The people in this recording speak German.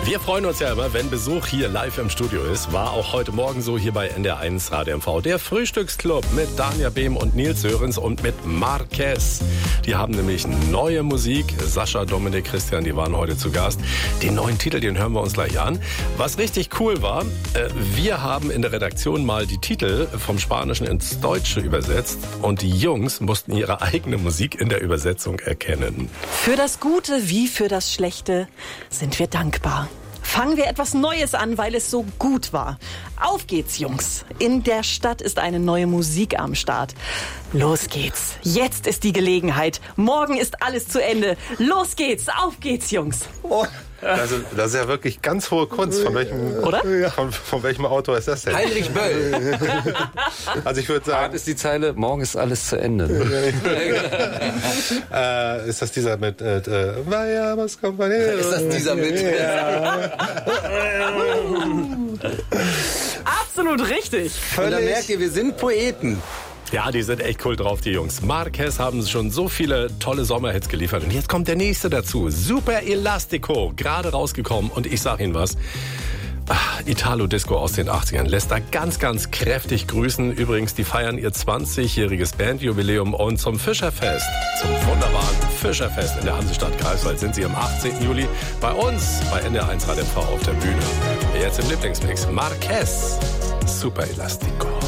Wir freuen uns ja immer, wenn Besuch hier live im Studio ist. War auch heute Morgen so hier bei NDR1 Radio MV. Der Frühstücksclub mit Dania Behm und Nils Sörensen und mit Marquez. Die haben nämlich neue Musik. Sascha, Dominik, Christian, die waren heute zu Gast. Den neuen Titel, den hören wir uns gleich an. Was richtig cool war, wir haben in der Redaktion mal die Titel vom Spanischen ins Deutsche übersetzt. Und die Jungs mussten ihre eigene Musik in der Übersetzung erkennen. Für das Gute wie für das Schlechte sind wir dankbar. Fangen wir etwas Neues an, weil es so gut war. Auf geht's, Jungs. In der Stadt ist eine neue Musik am Start. Los geht's. Jetzt ist die Gelegenheit. Morgen ist alles zu Ende. Los geht's. Auf geht's, Jungs. Oh, das ist ja wirklich ganz hohe Kunst. Von welchem, oder? Von welchem Autor ist das denn? Heinrich Böll. Also ich würde sagen... Hart ist die Zeile, morgen ist alles zu Ende. Ist das dieser mit... Ist das dieser mit? Ja. Absolut richtig. Und da merkt ihr, wir sind Poeten. Ja, die sind echt cool drauf, die Jungs. Marquez haben schon so viele tolle Sommerhits geliefert. Und jetzt kommt der nächste dazu. Super Elastico, gerade rausgekommen. Und ich sag Ihnen was. Italo-Disco aus den 80ern lässt da ganz, ganz kräftig grüßen. Übrigens, die feiern ihr 20-jähriges Bandjubiläum und zum Fischerfest, zum wunderbaren Fischerfest in der Hansestadt Greifswald sind sie am 18. Juli bei uns, bei NDR1 Radio MV auf der Bühne. Jetzt im Lieblingsmix Marquez, Super Elastico.